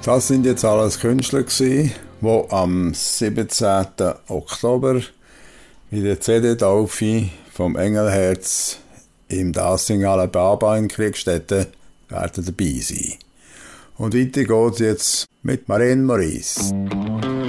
Das sind jetzt alles Künstler gewesen, die am 17. Oktober bei der CD-Taufe vom Engelherz im Dassing Alabama in Kriegstätten werden dabei sein. Und weiter geht's jetzt mit Marlene Maurice.